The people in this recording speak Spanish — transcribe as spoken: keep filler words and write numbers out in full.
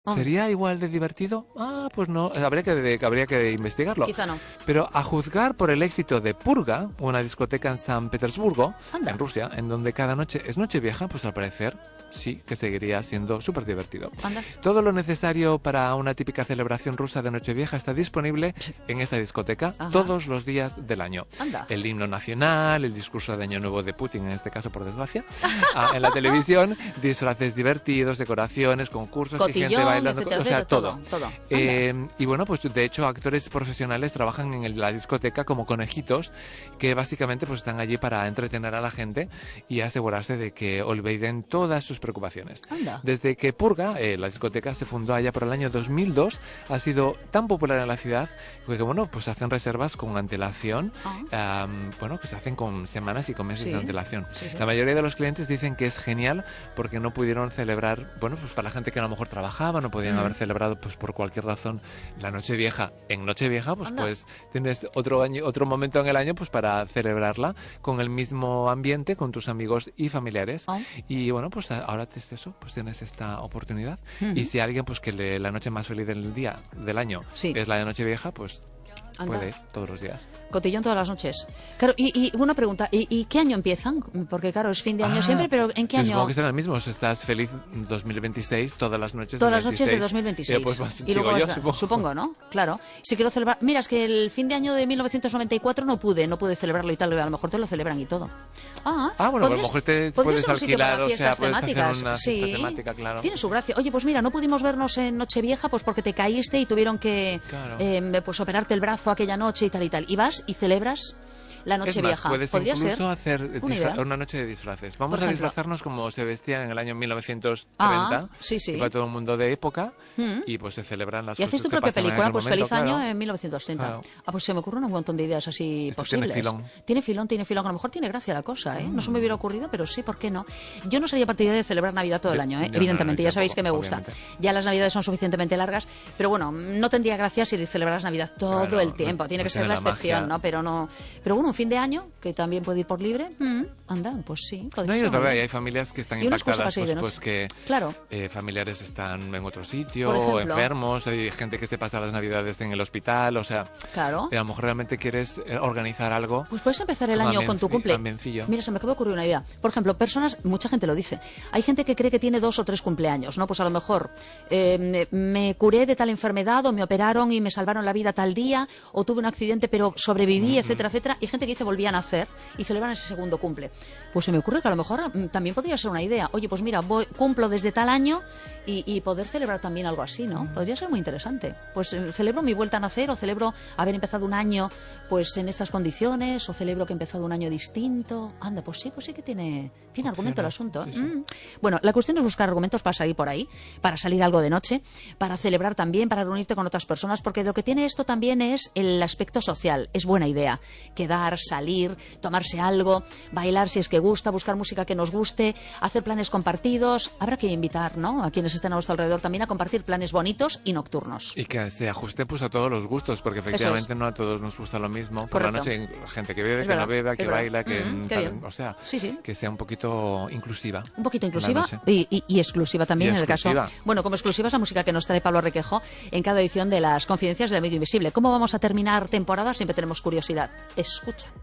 Oh. ¿Sería igual de divertido? Ah, pues no, habría que, de, habría que investigarlo. Quizá no. Pero a juzgar por el éxito de Purga, una discoteca en San Petersburgo, Anda. en Rusia, en donde cada noche es Nochevieja, pues al parecer sí que seguiría siendo súper divertido. Anda. Todo lo necesario para una típica celebración rusa de Nochevieja está disponible en esta discoteca Ajá. todos los días del año. Anda. El himno nacional, el discurso de Año Nuevo de Putin, en este caso por desgracia, ah, en la televisión, disfraces divertidos, decoraciones, concursos y gente Cotillón, bailando, etcétera, o sea, etcétera, todo. todo, todo. Eh, y bueno, pues de hecho actores profesionales trabajan en el- la discoteca como conejitos que básicamente pues están allí para entretener a la gente y asegurarse de que olviden todas sus preocupaciones. Anda. Desde que Purga, eh, la discoteca se fundó allá por el año dos mil dos, ha sido tan popular en la ciudad que bueno, pues hacen reservas con antelación, Ah. um, bueno, que se hacen con semanas y con meses Sí. de antelación. Sí, sí. La mayoría de los clientes dicen que es genial porque no pudieron celebrar, bueno, pues para la gente que a lo mejor trabajaba, no podían Mm. haber celebrado pues por cualquier razón la Nochevieja. En Nochevieja, pues Anda. pues tienes otro año, otro momento en el año pues para celebrarla con el mismo ambiente, con tus amigos y familiares. Oh. Y bueno, pues a- ahora es eso, pues tienes esta oportunidad. Ujú. Y si alguien pues que le- la noche más feliz del día, del año, Sí. es la de Nochevieja, pues Anda. puede todos los días. Cotillón todas las noches. Claro, y, y una pregunta, ¿y, y qué año empiezan? Porque claro, es fin de año Ah, siempre, pero ¿en qué yo año? Supongo que serán los mismos. Estás feliz dos mil veintiséis, todas las noches Todas del las noches de veintiséis. dos mil veintiséis. Eh, pues, más- y digo luego yo, vas- supongo. supongo, ¿no? Claro. Si quiero celebrar... Mira, es que el fin de año de mil novecientos noventa y cuatro no pude, no pude celebrarlo y tal, a lo mejor te lo celebran y todo. Ah, Ah, bueno, a lo podrías- mejor te podría puedes ser un sitio alquilar, para o sea, fiestas puedes hacer temáticas. una Sí, fiesta temática, claro. tiene su gracia. Oye, pues mira, no pudimos vernos en Nochevieja pues porque te caíste y tuvieron que Claro. eh, pues operarte el brazo aquella noche y tal y tal. Y vas y celebras la Es más, Nochevieja. puedes Podría incluso ser hacer una disfra- idea. una noche de disfraces. Vamos Por a ejemplo. disfrazarnos como se vestían en el año mil novecientos treinta. Ah, sí, sí. Que fue todo el mundo de época Mm. y pues se celebran las Y haces cosas tu que propia pasan en película, aquel pues momento, feliz año claro. en mil novecientos treinta. Claro. Ah, pues se me ocurren un montón de ideas así Esto posibles. tiene filón. Tiene filón, tiene filón. A lo mejor tiene gracia la cosa, ¿eh? No se me hubiera ocurrido, pero sí, ¿por qué no? Yo no sería partidaria de celebrar Navidad todo el Yo- año, ¿eh? yo no, Evidentemente, no, yo ya sabéis tampoco, que me gusta. obviamente. Ya las Navidades son suficientemente largas, pero bueno, no tendría gracia si celebraras Navidad todo Claro, el tiempo. no- Tiene no que ser tiene la la excepción, magia. ¿no? Pero no. Pero bueno, un fin de año, que también puede ir por libre, mm, anda, pues sí. podría No, y ser es muy verdad, y bien. hay familias que están Y una excusa impactadas, para salir pues, de pues que Claro. eh, familiares están en otro sitio, Por ejemplo. enfermos, hay gente que se pasa las navidades en el hospital, o sea, Claro. eh, a lo mejor realmente quieres eh, organizar algo. Pues puedes empezar el Como año ambienci- con tu cumple. ambiencillo. Mira, se me acaba de ocurrir una idea. Por ejemplo, personas, mucha gente lo dice. Hay gente que cree que tiene dos o tres cumpleaños, ¿no? Pues a lo mejor eh, me curé de tal enfermedad o me operaron y me salvaron la vida tal día o tuve un accidente pero sobreviví, etcétera, etcétera. Y gente que dice volví a nacer y celebran ese segundo cumple. Pues se me ocurre que a lo mejor mm, también podría ser una idea. Oye, pues mira, voy, cumplo desde tal año y, y poder celebrar también algo así, ¿no? Podría ser muy interesante. Pues eh, celebro mi vuelta a nacer o celebro haber empezado un año pues en estas condiciones o celebro que he empezado un año distinto. Anda, pues sí, pues sí que tiene, tiene argumento el asunto. sí, sí. Mm. Bueno, la cuestión es buscar argumentos para salir por ahí, para salir algo de noche, para celebrar también, para reunirte con otras personas, porque lo que tiene esto también es el aspecto social. Es buena idea quedar, salir, tomarse algo, bailar si es que gusta, buscar música que nos guste, hacer planes compartidos. Habrá que invitar, ¿no?, a quienes estén a nuestro alrededor también a compartir planes bonitos y nocturnos. Y que se ajuste pues a todos los gustos, porque efectivamente no a todos nos gusta lo mismo. Por la Correcto. noche hay gente que bebe, Es que verdad, no beba, es que verdad. baila, que Mm, qué tal, bien. o sea, Sí, sí. que sea un poquito inclusiva. Un poquito la inclusiva noche. y, y- y exclusiva también Y en el exclusiva. caso. Bueno, como exclusiva es la música que nos trae Pablo Requejo en cada edición de las Confidencias del Amigo Invisible. ¿Cómo vamos a terminar temporada? Siempre tenemos curiosidad. Escucha.